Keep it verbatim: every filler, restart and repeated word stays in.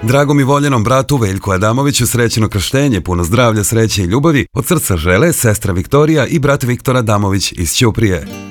Dragom i voljenom bratu Veljku Adamoviću srećeno krštenje, puno zdravlja, sreće i ljubavi od srca žele sestra Viktorija i brat Viktor Adamović iz Ćuprije.